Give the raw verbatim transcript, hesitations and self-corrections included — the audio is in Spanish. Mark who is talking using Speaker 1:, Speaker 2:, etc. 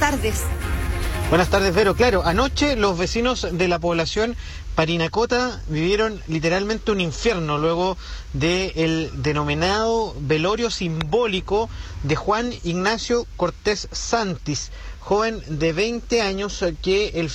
Speaker 1: tardes.
Speaker 2: Buenas tardes, Vero. Claro, anoche los vecinos de la población Parinacota vivieron literalmente un infierno luego del denominado velorio simbólico de Juan Ignacio Cortés Santis, joven de veinte años que el